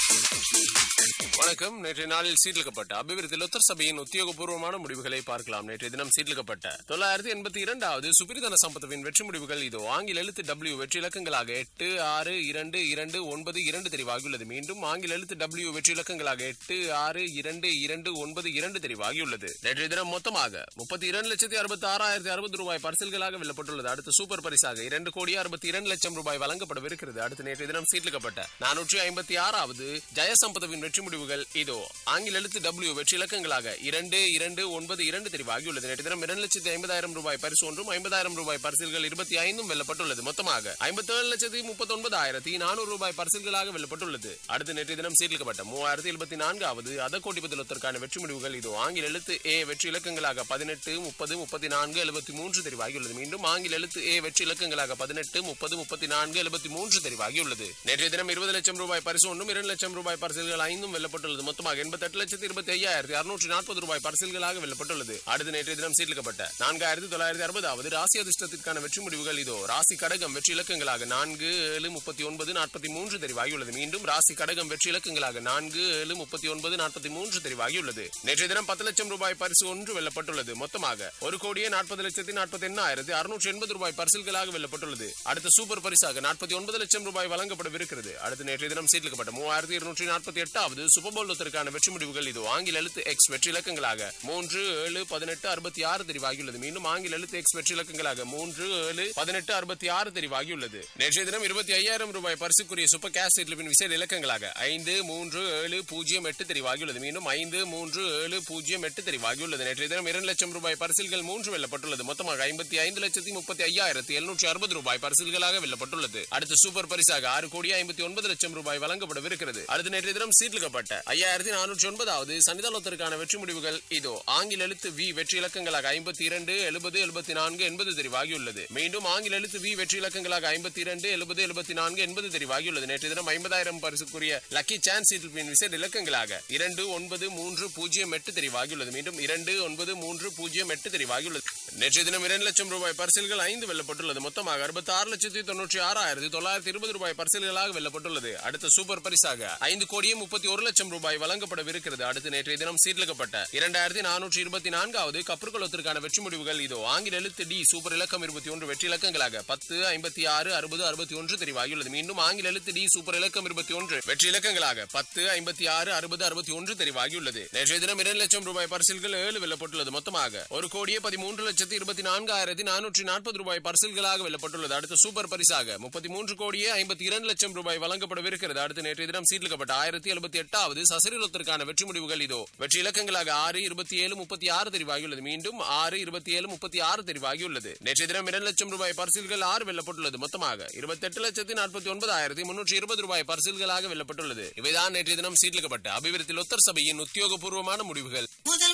வணக்கம். நேற்றைய நாளில் சீர்லிக்கப்பட்ட அபிவிருத்தி லொத்தர் சபையின் உத்தியோகபூர்வமான முடிவுகளை பார்க்கலாம். நேற்றைய தினம் சீர்லிக்கப்பட்ட 982வது சுப்பிரதான சம்பத்துவின் வெற்றி முடிவுகள் இதோ. ஆங்கில எழுத்து W வெற்றி இலக்கங்களாக 8, 6, 2, 2, 9, 2 தெரிவாகியுள்ளது. மீண்டும் ஆங்கில எழுத்து W வெற்றி இலக்கங்களாக 8, 6, 2, 2, 9, 2 தெரிவாகியுள்ளது. நேற்றைய தினம் மொத்தமாக 32,66,060 ரூபாய் பரிசில்களாக வெல்லப்பட்டுள்ளது. அடுத்த சூப்பர் பரிசாக 2,62,00,000 ரூபாய் வழங்கப்படவிருக்கிறது. அடுத்த நேற்றைய தினம் சீர்லிக்கப்பட்ட 456வது ஜெயசம்பதவின் வெற்றி முடிவுகள் இதோ. ஆங்கில எழுத்து W வெற்றி இலக்கங்களாக 2, 2, 9, 2 தெரிவாகியுள்ளது. நேற்று தினம் 2,50,000 ரூபாய் பரிசு ஒன்றும் 50,000 ரூபாய் பரிசில்கள் 25 வெல்லப்பட்டுள்ளது. மொத்தமாக 57,39,400 ரூபாய் பரிசில்களாக வெல்லப்பட்டுள்ளது. அடுத்த நேற்று தினம் சீர்லிக்கப்பட்ட 3,074வது அதக்கோட்டிபதிலொத்தற்கான வெற்றி முடிவுகள் இதோ. ஆங்கில எழுத்து A வெற்றி இலக்கங்களாக 18, 30, 34, 73 தெரிவாகியுள்ளது. மீண்டும் ஆங்கில எழுத்து A வெற்றி இலக்கங்களாக 18, 30, 34, 73 தெரிவாகியுள்ளது. நேற்றைய தினம் 20 லட்சம் ரூபாய் பரிசு ஒன்றும் 2 லட்சம் ரூபாய் பரிசில்கள் 5 வெல்லப்பட்டுள்ளது. மொத்தமாக 88,25,640 ரூபாய் பரிசில்களாக வெல்லப்பட்டுள்ளது. அடுத்த நேற்றைய தினம் சீர்லிக்கப்பட்ட 4,960வது ராசி அதிர்ஷ்டத்திற்கான வெற்றி முடிவுகள் இதோ. ராசி கடகம் வெற்றி இலக்கங்களாக 4, 7, 39, 43 தெரிவாகியுள்ளது. மீண்டும் ராசி கடகம் வெற்றி இலக்கங்களாக 4, 7, 39, 43 தெரிவாகியுள்ளது. நேற்றைய தினம் 10 லட்சம் ரூபாய் பரிசு ஒன்று வெல்லப்பட்டுள்ளது. மொத்தமாக 1,40,48,680 ரூபாய் பரிசில்களாக வெல்லப்பட்டுள்ளது. அடுத்த சூப்பர் பரிசாக 49 லட்சம் ரூபாய் வழங்கப்படவிருக்கிறது. அடுத்த நேற்றைய தினம் சீர்லிக்கப்பட்ட 3,248வது சூப்பர்போல் லொத்தருக்கான வெற்றி முடிவுகள் இதோ. ஆங்கில எழுத்து X வெற்றி இலக்கங்களாக 3, 7, 18, 66 தெரிவாகியுள்ளது. மீண்டும் ஆங்கில எழுத்து X வெற்றி இலக்கங்களாக 3, 7, 18, 66 தெரிவாகியுள்ளது. நேற்றைய தினம் 25,000 ரூபாய் பரிசுக்குரிய சூப்பர் கேஷ் சீட்லிப்பின் விசேட இலக்கங்களாக 5, 3, 7, 0, 8 தெரிவாகியுள்ளது. மீண்டும் 5, 3, 7, 0, 8 தெரிவாகியுள்ளது. நேற்றைய தினம் 2 லட்சம் ரூபாய் பரிசில்கள் 3 வெல்லப்பட்டுள்ளது. மொத்தமாக 55,35,760 ரூபாய் பரிசில்களாக வெல்லப்பட்டுள்ளது. அடுத்த சூப்பர் பரிசாக 6,59,00,000 ரூபாய் வழங்கப்படவிருக்கிறது. அடுத்த நேற்றைய தினம் சீர்லிக்கப்பட்ட 5,409வது சன்னிதானத்திற்கான வெற்றி முடிவுகள் இதோ. ஆங்கில எழுத்து V வெற்றி இலக்கங்களாக 52, 70, 74, 80 தெரிவாகியுள்ளது. மீண்டும் ஆங்கில எழுத்து V வெற்றி இலக்கங்களாக 52, 70, 74, 80 தெரிவாகியுள்ளது. நேற்று தினம் 50,000 பரிசுக்குரிய லக்கி சான்ஸ் சீட்லிப்பின் விசேட இலக்கங்களாக 2, 9, 3, 0, 8 தெரிவாகியுள்ளது. மீண்டும் 2, 9, 3, 0, 8 தெரிவாகியுள்ளது. நேற்று தினம் 2 லட்சம் ரூபாய் பரிசில்கள் 5 வெல்லப்பட்டுள்ளது. மொத்தமாக 66,96,920 ரூபாய் பரிசில்களாக வெல்லப்பட்டுள்ளது. அடுத்த சூப்பர் பரிசாக 5,31,00,000 ரூபாய் வழங்கப்படவிருக்கிறது. அடுத்து நேற்றைய தினம் சீர்லிக்கப்பட்ட 2,424வது கப்ருகலத்திற்கான வெற்றி முடிவுகள் இதோ. ஆங்கில எழுத்து D சூப்பர் இலக்கம் 21 வெற்றி இலக்கங்களாக 10, 56, 60, 61 தெரிவாகியுள்ளது. மீண்டும் ஆங்கில எழுத்து D சூப்பர் இலக்கம் 21 வெற்றி இலக்கங்களாக 10, 56, 60, 61 தெரிவாகியுள்ளது. நேற்றைய தினம் 2 லட்சம் ரூபாய் பரிசில்கள் 7 வெல்லப்பட்டுள்ளது. மொத்தமாக 1,13,24,440 ரூபாய் பரிசில்களாக வெல்லப்பட்டுள்ளது. அடுத்த சூப்பர் பரிசாக 33,52,00,000 ரூபாய் வழங்கப்படவிருக்கிறது. அடுத்து நேற்றைய தினம் சீர்லிக்கப்பட்ட 1,078வது சசிரலத்திற்கான வெற்றி முடிவுகள் இதோ. வெற்றி இலக்கங்களாக 6, 27, 36 தெரிவாகியுள்ளது. மீண்டும் 6, 27, 36 தெரிவாகியுள்ளது. நேற்றைய தினம் 2 லட்சம் ரூபாய் பரிசில்கள் 6 வெல்லப்பட்டுள்ளது. மொத்தமாக 28,49,320 ரூபாய் பரிசில்களாக வெல்லப்பட்டுள்ளது. இவைதான் நேற்றைய தினம் சீர்லிக்கப்பட்ட அபிவிருத்தி லொத்தர் சபையின் உத்தியோகபூர்வமான முடிவுகள்.